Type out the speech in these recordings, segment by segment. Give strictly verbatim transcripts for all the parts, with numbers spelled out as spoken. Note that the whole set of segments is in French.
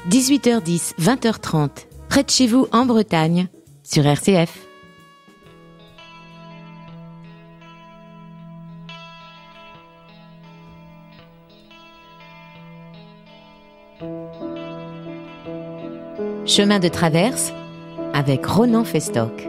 dix-huit heures dix, vingt heures trente, près de chez vous en Bretagne, sur R C F. Chemin de traverse avec Ronan Festock.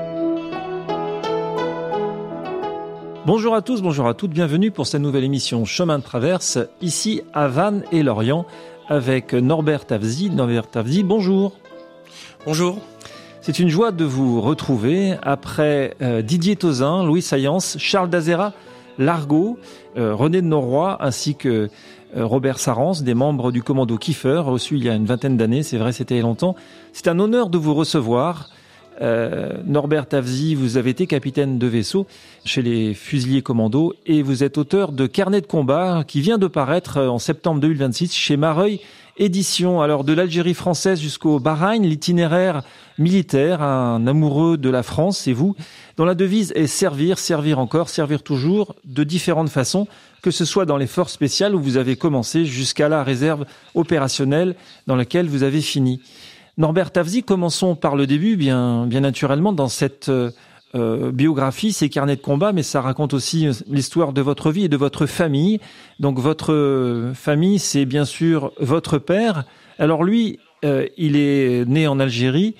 Bonjour à tous, bonjour à toutes, bienvenue pour cette nouvelle émission Chemin de traverse, ici à Vannes et Lorient, avec Norbert Tavzy. Norbert Tavzy, bonjour. Bonjour. C'est une joie de vous retrouver après euh, Didier Tauzin, Louis Saillance, Charles d'Azera, Largo, euh, René de Norroy, ainsi que euh, Robert Sarrance, des membres du commando Kiefer, reçus il y a une vingtaine d'années, c'est vrai, c'était il y a longtemps. C'est un honneur de vous recevoir. Euh, Norbert Tavzy, vous avez été capitaine de vaisseau chez les fusiliers commandos et vous êtes auteur de Carnet de combat qui vient de paraître en septembre deux mille vingt-six chez Mareuil Éditions. Alors de l'Algérie française jusqu'au Bahreïn, l'itinéraire militaire, un amoureux de la France, c'est vous, dont la devise est servir, servir encore, servir toujours, de différentes façons, que ce soit dans les forces spéciales où vous avez commencé jusqu'à la réserve opérationnelle dans laquelle vous avez fini. Norbert Tavzy, commençons par le début, bien, bien naturellement, dans cette euh, biographie, ces carnets de combat, mais ça raconte aussi l'histoire de votre vie et de votre famille. Donc votre famille, c'est bien sûr votre père. Alors lui, euh, il est né en Algérie,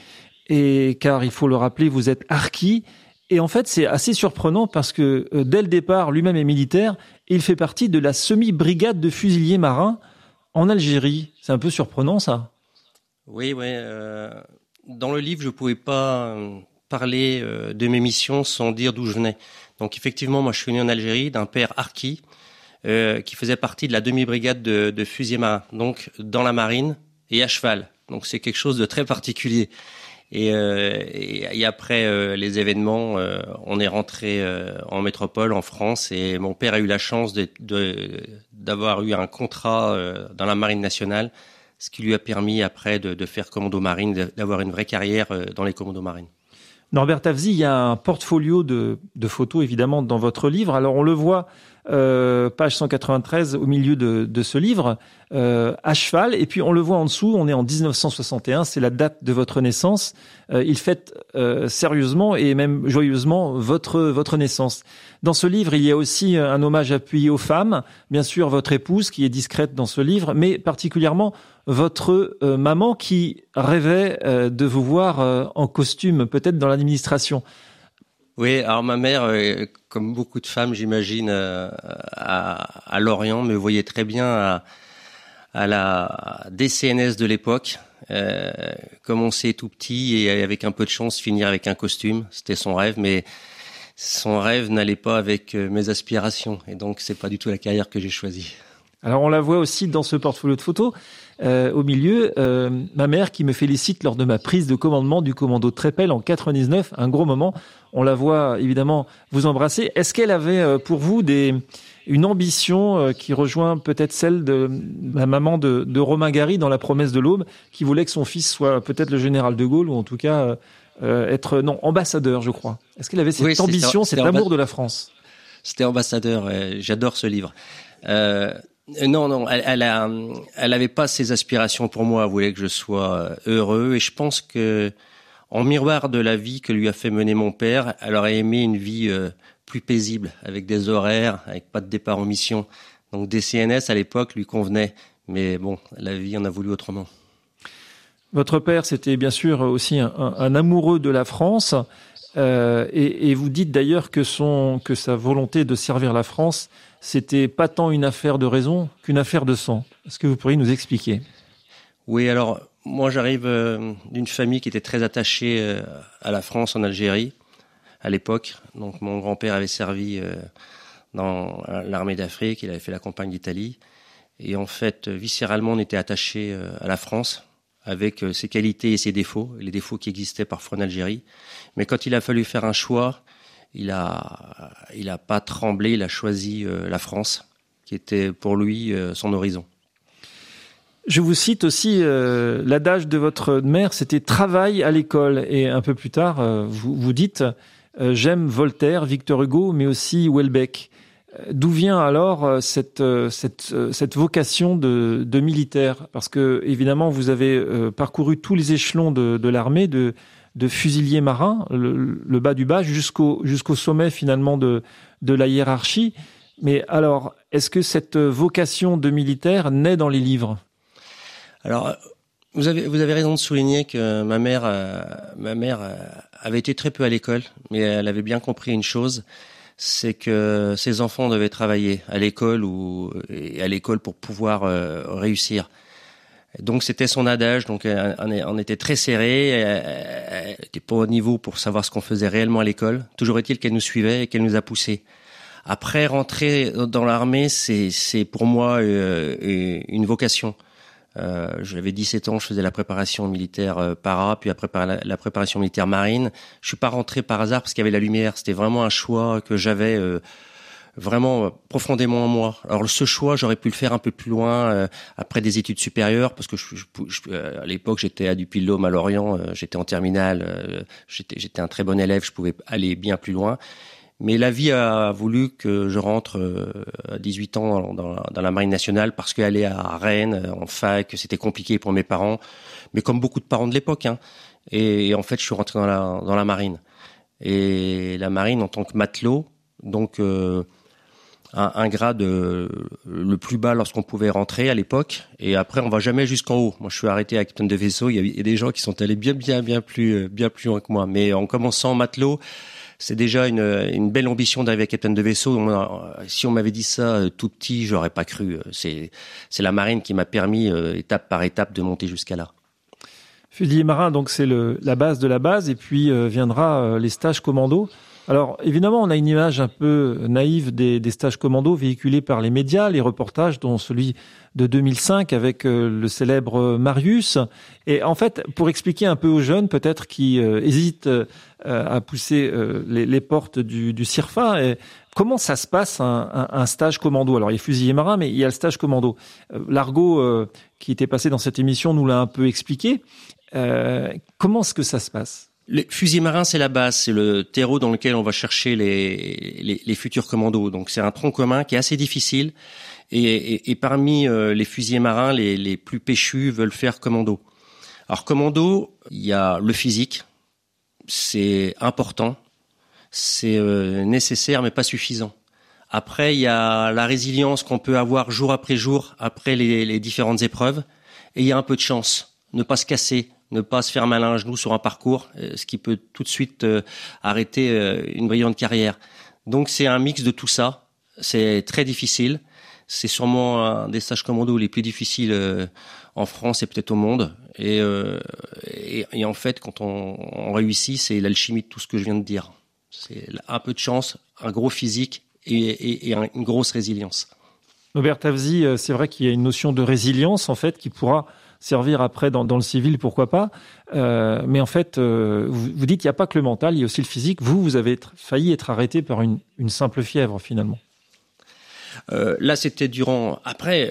et car il faut le rappeler, vous êtes harki. Et en fait, c'est assez surprenant parce que euh, dès le départ, lui-même est militaire, et il fait partie de la semi-brigade de fusiliers marins en Algérie. C'est un peu surprenant, ça. Oui, oui. Euh, dans le livre, je pouvais pas euh, parler euh, de mes missions sans dire d'où je venais. Donc, effectivement, moi, je suis né en Algérie d'un père harki euh, qui faisait partie de la demi-brigade de, de fusiliers marins, donc dans la marine et à cheval. Donc, c'est quelque chose de très particulier. Et, euh, et, et après euh, les événements, euh, on est rentré euh, en métropole, en France, et mon père a eu la chance de, de, d'avoir eu un contrat euh, dans la marine nationale, ce qui lui a permis après de, de faire commando marine, d'avoir une vraie carrière dans les commandos marines. Norbert Tavzy, il y a un portfolio de, de photos évidemment dans votre livre. Alors on le voit, euh, page cent quatre-vingt-treize au milieu de, de ce livre, euh, à cheval, et puis on le voit en dessous, on est en dix-neuf cent soixante et un, c'est la date de votre naissance. Euh, il fête euh, sérieusement et même joyeusement votre, votre naissance. Dans ce livre, il y a aussi un hommage appuyé aux femmes, bien sûr votre épouse qui est discrète dans ce livre, mais particulièrement votre euh, maman qui rêvait euh, de vous voir euh, en costume, peut-être dans l'administration. Oui, alors ma mère, euh, comme beaucoup de femmes, j'imagine, euh, à, à Lorient, me voyait très bien à, à la D C N S de l'époque, euh, commencer tout petit et avec un peu de chance finir avec un costume. C'était son rêve, mais son rêve n'allait pas avec euh, mes aspirations, et donc c'est pas du tout la carrière que j'ai choisie. Alors on la voit aussi dans ce portfolio de photos, euh, au milieu, euh, ma mère qui me félicite lors de ma prise de commandement du commando Trépel en quatre-vingt-dix-neuf, un gros moment. On la voit évidemment vous embrasser. Est-ce qu'elle avait euh, pour vous des, une ambition euh, qui rejoint peut-être celle de la maman de, de Romain Gary dans La Promesse de l'Aube, qui voulait que son fils soit peut-être le général de Gaulle, ou en tout cas euh, être non ambassadeur, je crois. Est-ce qu'elle avait cette oui, ambition, c'était, cet c'était amour amba- de la France? C'était ambassadeur. Euh, j'adore ce livre. Euh, Non, non, elle, elle a, elle avait pas ces aspirations pour moi. Elle voulait que je sois heureux, et je pense que, en miroir de la vie que lui a fait mener mon père, elle aurait aimé une vie euh, plus paisible, avec des horaires, avec pas de départ en mission. Donc D C N S à l'époque lui convenait, mais bon, la vie en a voulu autrement. Votre père, c'était bien sûr aussi un, un, un amoureux de la France, euh, et, et vous dites d'ailleurs que son, que sa volonté de servir la France, c'était pas tant une affaire de raison qu'une affaire de sang. Est-ce que vous pourriez nous expliquer? Oui, alors moi j'arrive euh, d'une famille qui était très attachée euh, à la France en Algérie à l'époque. Donc mon grand-père avait servi euh, dans l'armée d'Afrique, il avait fait la campagne d'Italie, et en fait viscéralement on était attaché euh, à la France, avec euh, ses qualités et ses défauts, les défauts qui existaient parfois en Algérie. Mais quand il a fallu faire un choix, il a, il a pas tremblé, il a choisi euh, la France, qui était pour lui euh, son horizon. Je vous cite aussi euh, l'adage de votre mère, c'était « travail à l'école ». Et un peu plus tard, euh, vous, vous dites euh, « j'aime Voltaire, Victor Hugo, mais aussi Houellebecq ». D'où vient alors cette, cette, cette vocation de, de militaire? Parce que, évidemment, vous avez parcouru tous les échelons de, de l'armée, de, de fusilier marin, le, le bas du bas, jusqu'au, jusqu'au sommet finalement de, de la hiérarchie. Mais alors, est-ce que cette vocation de militaire naît dans les livres? Alors, vous avez, vous avez raison de souligner que ma mère, euh, ma mère euh, avait été très peu à l'école, mais elle avait bien compris une chose, c'est que ses enfants devaient travailler à l'école ou et à l'école pour pouvoir euh, réussir. Donc c'était son adage, donc on était très serré, elle n'était pas au niveau pour savoir ce qu'on faisait réellement à l'école. Toujours est-il qu'elle nous suivait et qu'elle nous a poussés. Après, rentrer dans l'armée, c'est c'est pour moi euh, une vocation. Euh, j'avais dix-sept ans, je faisais la préparation militaire euh, para, puis après la, la préparation militaire marine. Je suis pas rentré par hasard parce qu'il y avait la lumière. C'était vraiment un choix que j'avais euh, vraiment euh, profondément en moi. Alors ce choix, j'aurais pu le faire un peu plus loin euh, après des études supérieures, parce que je, je, je, à l'époque j'étais à Dupuy-de-Dôme à Lorient, euh, j'étais en terminale, euh, j'étais, j'étais un très bon élève, je pouvais aller bien plus loin. Mais la vie a voulu que je rentre à dix-huit ans dans la, dans la Marine nationale parce qu'aller à Rennes, en fac, c'était compliqué pour mes parents. Mais comme beaucoup de parents de l'époque, hein. Et, et en fait, je suis rentré dans la, dans la Marine. Et la Marine en tant que matelot, donc euh, un, un grade euh, le plus bas lorsqu'on pouvait rentrer à l'époque. Et après, on va jamais jusqu'en haut. Moi, je suis arrêté à capitaine de vaisseau. Il y a, il y a des gens qui sont allés bien, bien, bien plus, bien plus loin que moi. Mais en commençant matelot, c'est déjà une, une belle ambition d'arriver à capitaine de vaisseau. Si on m'avait dit ça tout petit, j'aurais pas cru. C'est, c'est la marine qui m'a permis, étape par étape, de monter jusqu'à là. Fusilier marin, donc c'est le, la base de la base, et puis euh, viendra euh, les stages commando. Alors évidemment, on a une image un peu naïve des, des stages commando véhiculés par les médias, les reportages, dont celui de deux mille cinq avec euh, le célèbre Marius. Et en fait, pour expliquer un peu aux jeunes, peut-être qui euh, hésitent euh, à pousser euh, les, les portes du, du C I R F A, et comment ça se passe un, un, un stage commando? Alors il y a fusilier marin, mais il y a le stage commando. Euh, L'argot euh, qui était passé dans cette émission nous l'a un peu expliqué. Euh, comment est-ce que ça se passe? Les fusiliers marins, c'est la base, c'est le terreau dans lequel on va chercher les, les, les futurs commandos. Donc c'est un tronc commun qui est assez difficile. Et, et, et parmi euh, les fusiliers marins, les, les plus péchus veulent faire commando. Alors commando, il y a le physique, c'est important, c'est euh, nécessaire mais pas suffisant. Après, il y a la résilience qu'on peut avoir jour après jour après les, les différentes épreuves. Et il y a un peu de chance, ne pas se casser, ne pas se faire mal à un genou sur un parcours, ce qui peut tout de suite euh, arrêter euh, une brillante carrière. Donc c'est un mix de tout ça. C'est très difficile. C'est sûrement un des stages commando les plus difficiles euh, en France et peut-être au monde. Et, euh, et, et en fait, quand on, on réussit, c'est l'alchimie de tout ce que je viens de dire. C'est un peu de chance, un gros physique et, et, et une grosse résilience. Aubert Tavzy, c'est vrai qu'il y a une notion de résilience en fait qui pourra servir après dans, dans le civil, pourquoi pas. Euh, mais en fait, euh, vous, vous dites qu'il n'y a pas que le mental, il y a aussi le physique. Vous, vous avez être, failli être arrêté par une, une simple fièvre, finalement. Euh, là, c'était durant... Après,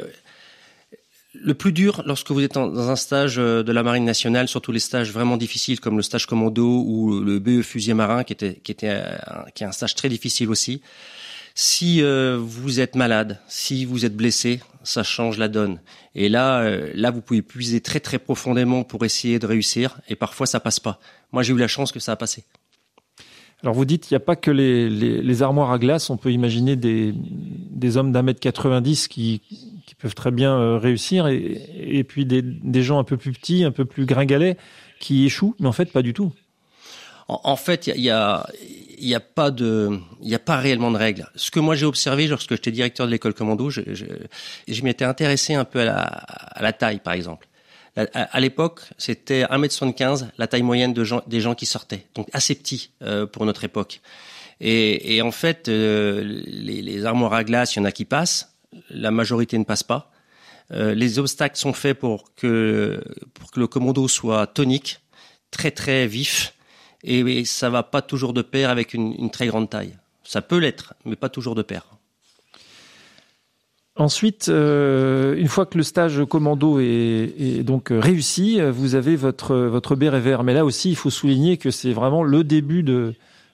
le plus dur, lorsque vous êtes en, dans un stage de la Marine nationale, surtout les stages vraiment difficiles, comme le stage commando ou le B E fusilier marin, qui était, qui était un, qui est un stage très difficile aussi, si euh, vous êtes malade, si vous êtes blessé, ça change la donne. Et là, euh, là, vous pouvez puiser très très profondément pour essayer de réussir, et parfois ça passe pas. Moi, j'ai eu la chance que ça a passé. Alors vous dites, il n'y a pas que les, les, les armoires à glace. On peut imaginer des, des hommes d'un mètre quatre-vingt-dix qui, qui peuvent très bien euh, réussir, et, et puis des, des gens un peu plus petits, un peu plus gringalets, qui échouent, mais en fait pas du tout. En, en fait, il y a, il y a pas de, il y a pas réellement de règles. Ce que moi j'ai observé lorsque j'étais directeur de l'école commando, je, je, je m'étais intéressé un peu à la, à la taille, par exemple. À, à l'époque, c'était un mètre soixante-quinze, la taille moyenne de gens, des gens qui sortaient, donc assez petit euh, pour notre époque. Et, et en fait, euh, les, les armoires à glace, il y en a qui passent, la majorité ne passe pas. Euh, les obstacles sont faits pour que pour que le commando soit tonique, très très vif, et, et ça va pas toujours de pair avec une, une très grande taille. Ça peut l'être, mais pas toujours de pair. Ensuite, euh, une fois que le stage commando est, est donc réussi, vous avez votre votre béret vert. Mais là aussi, il faut souligner que c'est vraiment le début de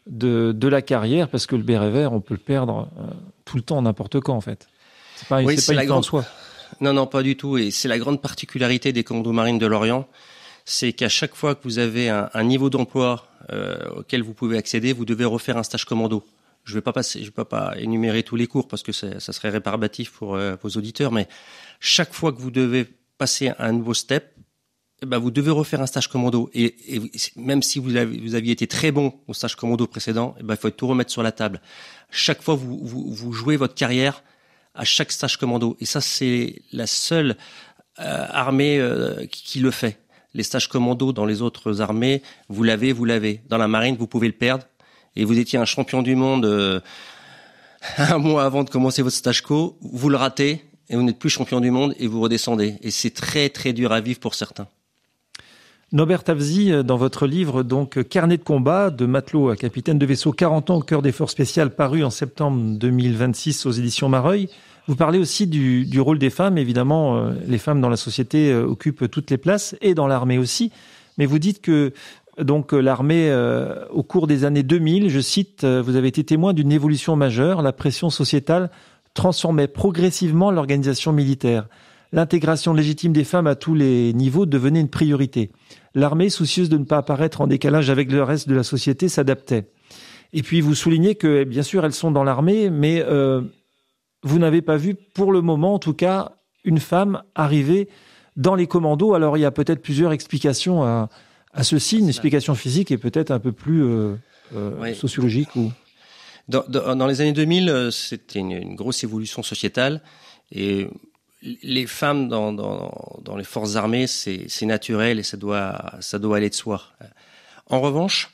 de, de la carrière, parce que le béret vert, on peut le perdre euh, tout le temps, n'importe quand en fait. C'est pas, oui, c'est c'est pas la une fin grande... en soi. Non, non, pas du tout. Et c'est la grande particularité des commandos marines de l'Orient, c'est qu'à chaque fois que vous avez un, un niveau d'emploi euh, auquel vous pouvez accéder, vous devez refaire un stage commando. Je vais pas passer, je vais pas, pas énumérer tous les cours parce que ça serait rébarbatif pour euh, vos auditeurs, mais chaque fois que vous devez passer un nouveau step, eh ben vous devez refaire un stage commando. Et, et même si vous, avez, vous aviez été très bon au stage commando précédent, eh ben il faut tout remettre sur la table. Chaque fois, vous, vous, vous jouez votre carrière à chaque stage commando. Et ça, c'est la seule euh, armée euh, qui, qui le fait. Les stages commando dans les autres armées, vous l'avez, vous l'avez. Dans la marine, vous pouvez le perdre. Et vous étiez un champion du monde euh, un mois avant de commencer votre stage co, vous le ratez et vous n'êtes plus champion du monde et vous redescendez. Et c'est très, très dur à vivre pour certains. Norbert Avzy, dans votre livre, donc, Carnet de combat, de matelot à capitaine de vaisseau, quarante ans au cœur des forces spéciales, paru en septembre deux mille vingt-six aux éditions Mareuil, vous parlez aussi du, du rôle des femmes. Évidemment, euh, les femmes dans la société euh, occupent toutes les places, et dans l'armée aussi. Mais vous dites que donc l'armée, euh, au cours des années deux mille, je cite, euh, vous avez été témoin d'une évolution majeure. La pression sociétale transformait progressivement l'organisation militaire. L'intégration légitime des femmes à tous les niveaux devenait une priorité. L'armée, soucieuse de ne pas apparaître en décalage avec le reste de la société, s'adaptait. Et puis vous soulignez que, bien sûr, elles sont dans l'armée, mais euh, vous n'avez pas vu, pour le moment en tout cas, une femme arriver dans les commandos. Alors il y a peut-être plusieurs explications à, à ceci, une explication physique et peut-être un peu plus euh, euh, oui. sociologique. Ou... Dans, dans, dans les années deux mille, c'était une, une grosse évolution sociétale et les femmes dans, dans, dans les forces armées, c'est, c'est naturel et ça doit, ça doit aller de soi. En revanche,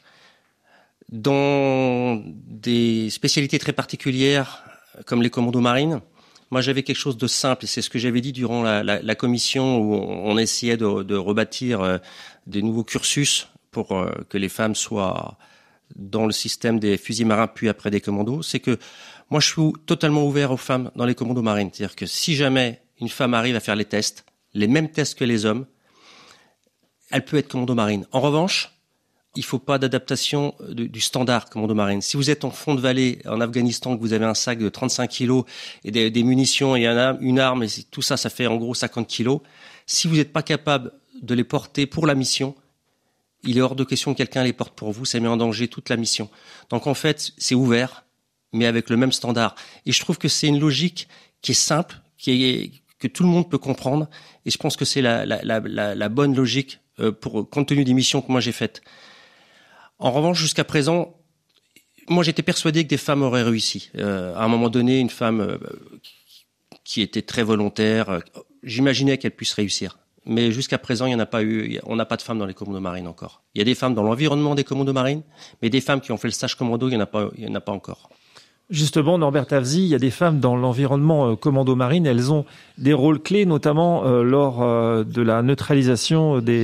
dans des spécialités très particulières, comme les commandos marines, moi j'avais quelque chose de simple, et c'est ce que j'avais dit durant la, la, la commission où on, on essayait de, de rebâtir euh, des nouveaux cursus pour euh, que les femmes soient dans le système des fusils marins puis après des commandos. C'est que moi je suis totalement ouvert aux femmes dans les commandos marines. C'est-à-dire que si jamais une femme arrive à faire les tests, les mêmes tests que les hommes, elle peut être commando marine. En revanche, il faut pas d'adaptation de, du standard commando marine. Si vous êtes en fond de vallée, en Afghanistan, que vous avez un sac de trente-cinq kilos et des, des munitions et un, une arme, et tout ça, ça fait en gros cinquante kilos. Si vous n'êtes pas capable de les porter pour la mission, il est hors de question que quelqu'un les porte pour vous. Ça met en danger toute la mission. Donc en fait, c'est ouvert, mais avec le même standard. Et je trouve que c'est une logique qui est simple, qui est que tout le monde peut comprendre, et je pense que c'est la, la, la, la, la bonne logique euh, pour compte tenu des missions que moi j'ai faites. En revanche, jusqu'à présent, moi j'étais persuadé que des femmes auraient réussi. Euh, à un moment donné, une femme euh, qui était très volontaire, euh, j'imaginais qu'elle puisse réussir. Mais jusqu'à présent, il y en a pas eu. On n'a pas de femmes dans les commandos marines encore. Il y a des femmes dans l'environnement des commandos marines, mais des femmes qui ont fait le stage commando, il y en a pas. Il y en a pas encore. Justement, Norbert Avzy, il y a des femmes dans l'environnement euh, commando marine. Elles ont des rôles clés, notamment euh, lors euh, de la neutralisation des